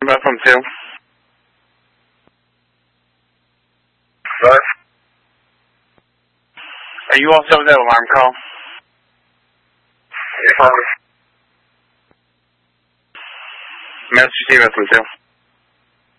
From 2. What? Are you also that alarm call? Yeah. Master Steve from 2.